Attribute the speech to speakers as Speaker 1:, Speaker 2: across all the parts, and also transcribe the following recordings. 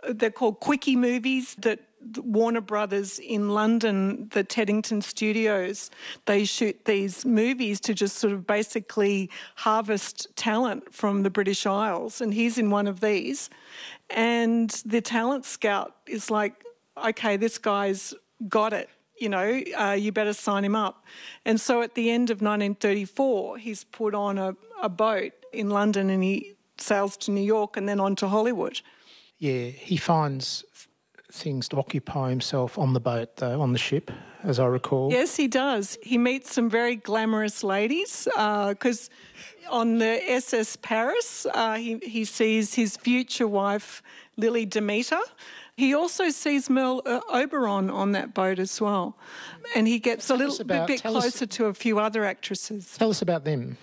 Speaker 1: they're called quickie movies that Warner Brothers in London, the Teddington Studios, they shoot these movies to just sort of basically harvest talent from the British Isles. And he's in one of these. And the talent scout is like, okay, this guy's got it. You better sign him up. And so at the end of 1934, he's put on a boat in London and he sails to New York and then on to Hollywood.
Speaker 2: Yeah, he finds things to occupy himself on the boat, though, on the ship, as I recall.
Speaker 1: Yes, he does. He meets some very glamorous ladies because on the SS Paris, he sees his future wife, Lily Demeter. He also sees Merle Oberon on that boat as well. And he gets a bit closer to a few other actresses.
Speaker 2: Tell us about them.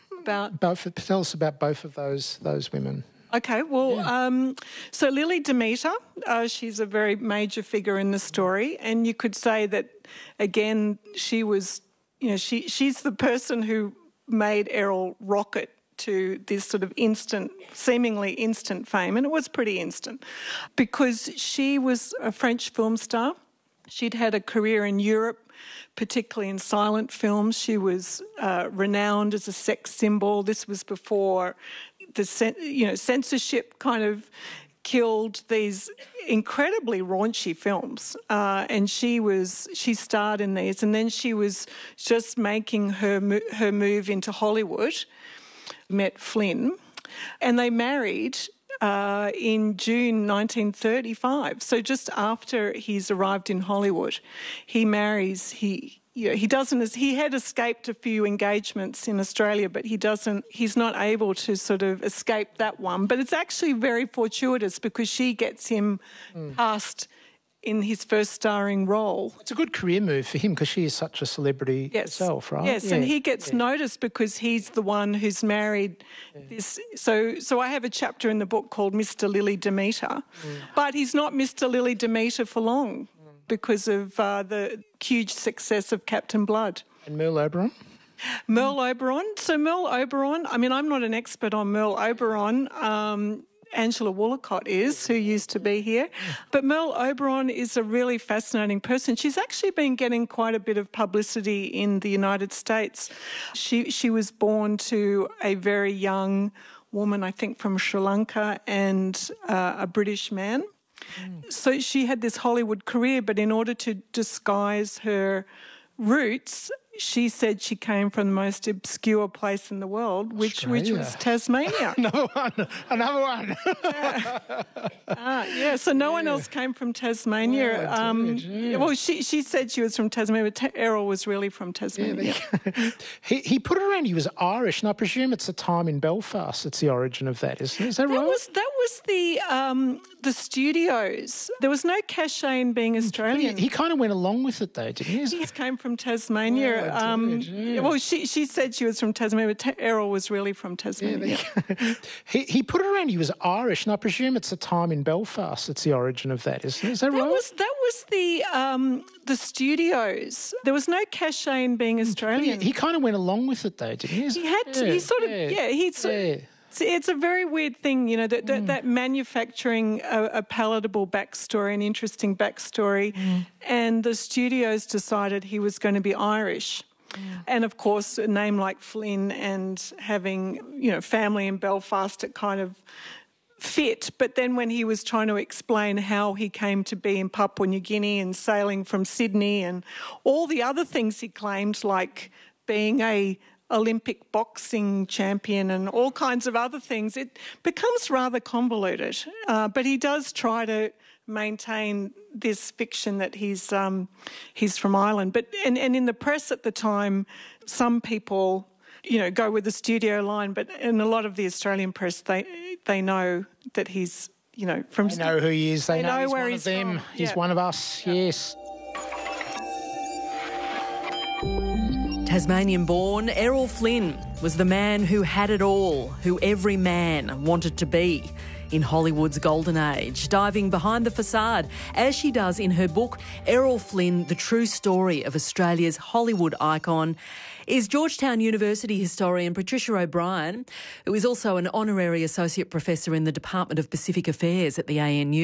Speaker 2: Tell us about both of those women.
Speaker 1: Okay, well, so Lily Demeter, she's a very major figure in the story, and you could say that, again, she was, she's the person who made Errol rocket to this sort of seemingly instant fame, and it was pretty instant, because she was a French film star. She'd had a career in Europe, particularly in silent films. She was renowned as a sex symbol. This was before the censorship kind of killed these incredibly raunchy films, and she starred in these, and then she was just making her move into Hollywood. Met Flynn, and they married in June 1935. So just after he's arrived in Hollywood, he marries. He had escaped a few engagements in Australia, but he's not able to sort of escape that one. But it's actually very fortuitous because she gets him cast in his first starring role.
Speaker 2: It's a good career move for him because she is such a celebrity herself, right?
Speaker 1: Yes, and he gets noticed because he's the one who's married this. So I have a chapter in the book called Mr. Lily Demeter, but he's not Mr. Lily Demeter for long because of the huge success of Captain Blood.
Speaker 2: And Merle Oberon?
Speaker 1: Merle Oberon. So Merle Oberon, I mean, I'm not an expert on Merle Oberon. Angela Woolacott is, who used to be here. But Merle Oberon is a really fascinating person. She's actually been getting quite a bit of publicity in the United States. She was born to a very young woman, I think from Sri Lanka, and a British man. So she had this Hollywood career, but in order to disguise her roots, she said she came from the most obscure place in the world, which was Tasmania.
Speaker 2: Another one.
Speaker 1: So no one else came from Tasmania. Well, she said she was from Tasmania, but Errol was really from Tasmania.
Speaker 2: He put it around he was Irish, and I presume it's a time in Belfast. It's the origin of that, isn't it? Is that right?
Speaker 1: That was the studios. There was no cachet in being Australian.
Speaker 2: He kind of went along with it, though, didn't he?
Speaker 1: He came from Tasmania. Well, she said she was from Tasmania, but Errol was really from Tasmania.
Speaker 2: He put it around he was Irish, and I presume it's a time in Belfast. It's the origin of that, isn't it? Is that right?
Speaker 1: That was the studios. There was no cachet in being Australian.
Speaker 2: He kind of went along with it, though, didn't he?
Speaker 1: He had to. He sort of. It's a very weird thing, that manufacturing a palatable backstory, an interesting backstory, and the studios decided he was going to be Irish. And, of course, a name like Flynn and having, family in Belfast, it kind of fit. But then when he was trying to explain how he came to be in Papua New Guinea and sailing from Sydney and all the other things he claimed, like being a Olympic boxing champion and all kinds of other things, it becomes rather convoluted. But he does try to maintain this fiction that he's from Ireland. But and in the press at the time, some people, go with the studio line, but in a lot of the Australian press, they know that he's, from.
Speaker 2: They know who he is. They know he's
Speaker 1: where
Speaker 2: one
Speaker 1: he's
Speaker 2: of them.
Speaker 1: From.
Speaker 2: He's one of us. Yes.
Speaker 3: Tasmanian-born Errol Flynn was the man who had it all, who every man wanted to be in Hollywood's golden age, diving behind the facade, as she does in her book, Errol Flynn, The True Story of Australia's Hollywood Icon, is Georgetown University historian Patricia O'Brien, who is also an honorary associate professor in the Department of Pacific Affairs at the ANU.